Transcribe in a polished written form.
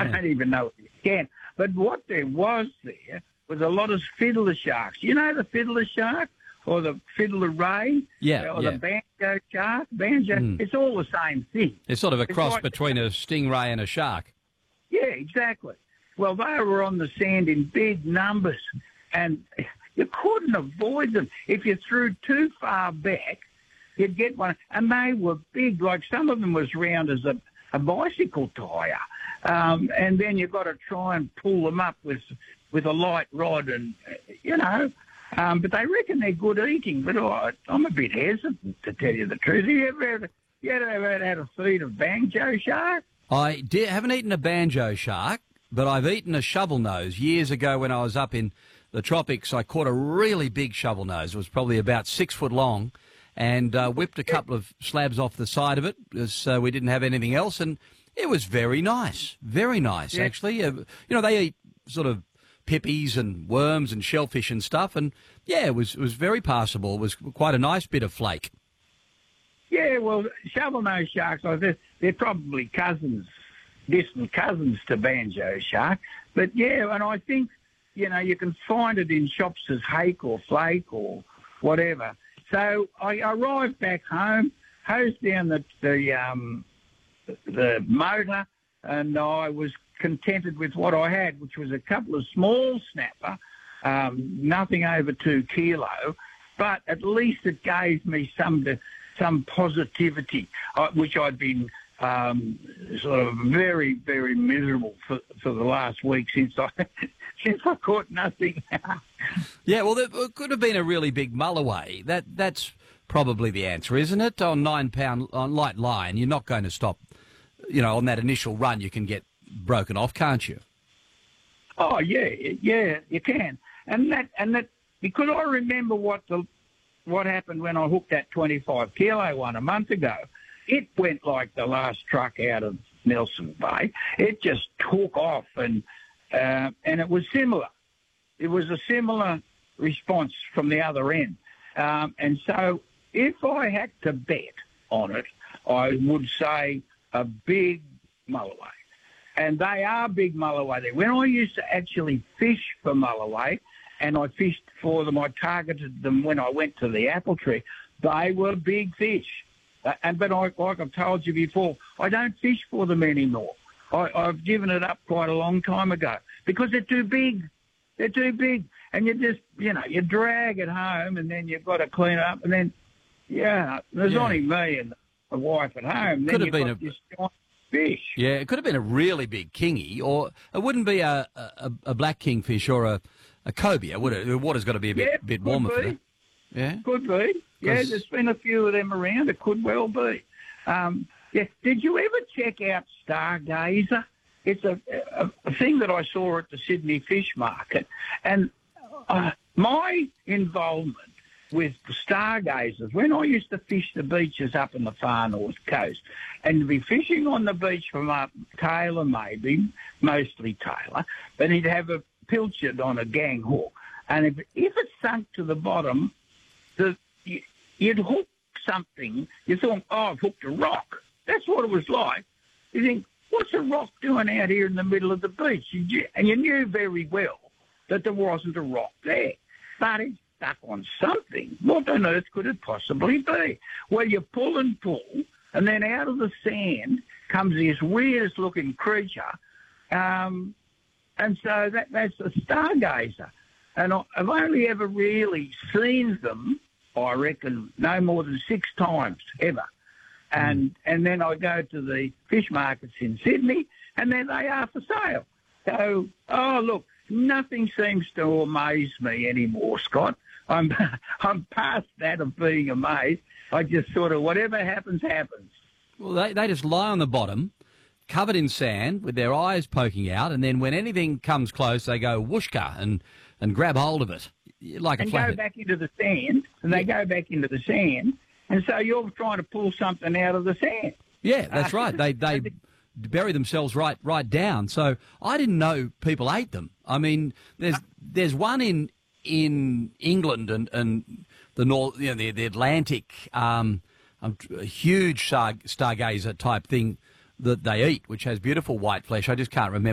I don't even know if you can. But what there was a lot of fiddler sharks. You know the fiddler shark or the fiddler ray? Or the banjo shark? It's all the same thing. It's sort of a cross between a stingray and a shark. Yeah, exactly. Well, they were on the sand in big numbers, and you couldn't avoid them. If you threw too far back, you'd get one. And they were big, like some of them was round as a bicycle tyre. And then you've got to try and pull them up with a light rod and, but they reckon they're good eating. But I'm a bit hesitant, to tell you the truth. Have you ever had a feed of banjo shark? I haven't eaten a banjo shark, but I've eaten a shovel nose. Years ago when I was up in the tropics, I caught a really big shovel nose. It was probably about 6 foot long, and whipped a couple of slabs off the side of it so we didn't have anything else, and it was very nice, actually. They eat sort of pippies and worms and shellfish and stuff, and it was very passable. It was quite a nice bit of flake. Yeah, well, shovel-nosed sharks, they're probably distant cousins to banjo shark. But, and I think, you can find it in shops as hake or flake or whatever. So I arrived back home, hosed down the motor, and I was contented with what I had, which was a couple of small snapper, nothing over 2 kilo, but at least it gave me some positivity, which I'd been sort of very, very miserable for the last week since I caught nothing. Yeah, well, it could have been a really big mulloway. That's probably the answer, isn't it? On 9 pound on light line, you're not going to stop. On that initial run, you can get broken off, can't you? Oh yeah, you can, and that because I remember what happened when I hooked that 25 kilo one a month ago. It went like the last truck out of Nelson Bay. It just took off, and it was similar. It was a similar response from the other end, and so if I had to bet on it, I would say a big mulloway. And they are big mulloway there. When I used to actually fish for mulloway, and I fished for them, I targeted them when I went to the apple tree, they were big fish. But like I've told you before, I don't fish for them anymore. I've given it up quite a long time ago because they're too big. They're too big. And you just, you drag it home, and then you've got to clean it up. And then, there's only me and the wife at home. Could then have been got this giant fish. Yeah, it could have been a really big kingy, or it wouldn't be a black kingfish or a cobia, would it? The water's got to be a bit warmer for that. Yeah, could be. Yeah, there's been a few of them around. It could well be. Did you ever check out Stargazer? It's a thing that I saw at the Sydney Fish Market, and my involvement with stargazers, when I used to fish the beaches up in the far north coast, and to be fishing on the beach from up Taylor maybe, mostly Taylor, but he'd have a pilchard on a gang hook, and if it sunk to the bottom, you'd hook something. You thought, I've hooked a rock. That's what it was like. You think, what's a rock doing out here in the middle of the beach? And you knew very well that there wasn't a rock there, but it stuck on something. What on earth could it possibly be? Well, you pull and pull, and then out of the sand comes this weirdest-looking creature, and so that's a stargazer. And I've only ever really seen them, I reckon, no more than 6 times ever. And then I go to the fish markets in Sydney, and then they are for sale. So, look, nothing seems to amaze me anymore, Scott. I'm past that of being amazed. I just sort of, whatever happens, happens. Well, they just lie on the bottom, covered in sand, with their eyes poking out, and then when anything comes close, they go whooshka and grab hold of it. Like a flathead. And go back into the sand, and they go back into the sand, and so you're trying to pull something out of the sand. Yeah, that's right. They bury themselves right down. So I didn't know people ate them. I mean, there's one in England and the north, the Atlantic, a huge stargazer type thing that they eat, which has beautiful white flesh. I just can't remember